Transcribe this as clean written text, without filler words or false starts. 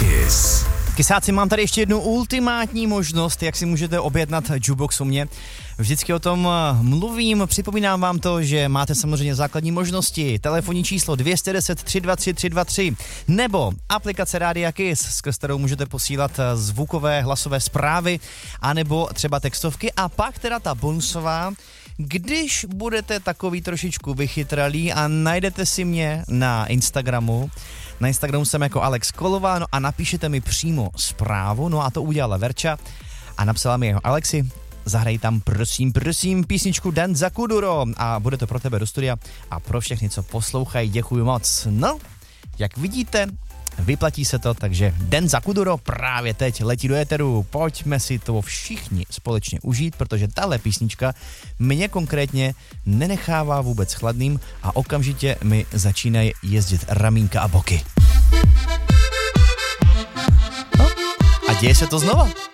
Kiss. Kysáci, mám tady ještě jednu ultimátní možnost, jak si můžete objednat jukebox u mě. Vždycky o tom mluvím, připomínám vám to, že máte samozřejmě základní možnosti. Telefonní číslo 210 323 323 nebo aplikace Rádia Kiss, skrz kterou můžete posílat zvukové, hlasové zprávy, anebo třeba textovky. A pak teda ta bonusová, když budete takový trošičku vychytralí a najdete si mě na Instagramu. Na Instagramu jsem jako Alex Kolová, no a napíšete mi přímo zprávu, no a to udělala Verča a napsala mi jeho Alexi, zahraj tam prosím písničku Den za Kuduro a bude to pro tebe do studia a pro všechny, co poslouchají, děkuji moc. No, jak vidíte, vyplatí se to, takže Den za Kuduro právě teď letí do éteru. Pojďme si to všichni společně užít, protože tahle písnička mě konkrétně nenechává vůbec chladným a okamžitě mi začínají jezdit ramínka a boky. No, a děje se to znova.